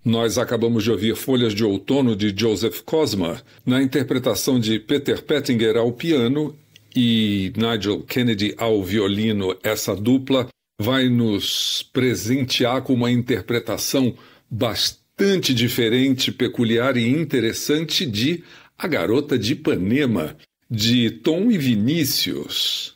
Nós acabamos de ouvir Folhas de Outono, de Joseph Kosma, na interpretação de Peter Pettinger ao piano e Nigel Kennedy ao violino. Essa dupla vai nos presentear com uma interpretação bastante diferente, peculiar e interessante de A Garota de Ipanema, de Tom e Vinícius.